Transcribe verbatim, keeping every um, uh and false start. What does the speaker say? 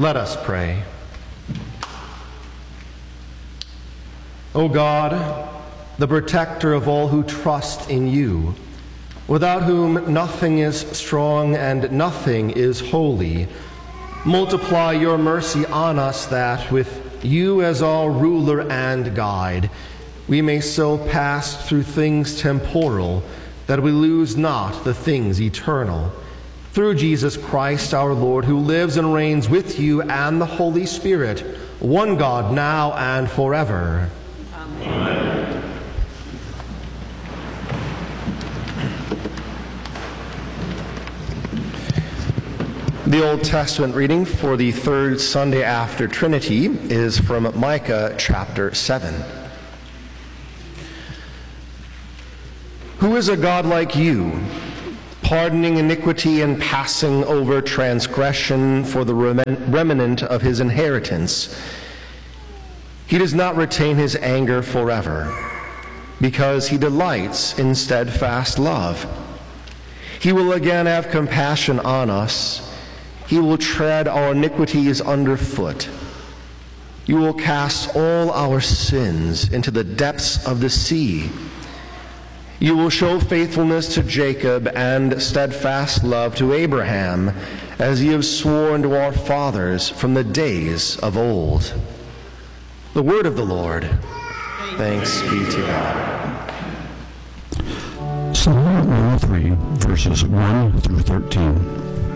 Let us pray. O God, the protector of all who trust in you, without whom nothing is strong and nothing is holy, multiply your mercy on us that, with you as our ruler and guide, we may so pass through things temporal that we lose not the things eternal. Through Jesus Christ our Lord, who lives and reigns with you and the Holy Spirit, one God, now and forever. Amen. The Old Testament reading for the third Sunday after Trinity is from Micah chapter seven. Who is a God like you, pardoning iniquity and passing over transgression for the remnant of his inheritance? He does not retain his anger forever, because he delights in steadfast love. He will again have compassion on us. He will tread our iniquities underfoot. You will cast all our sins into the depths of the sea. You will show faithfulness to Jacob and steadfast love to Abraham, as you have sworn to our fathers from the days of old. The word of the Lord. Thanks be to God. Psalm one oh three, verses one through thirteen.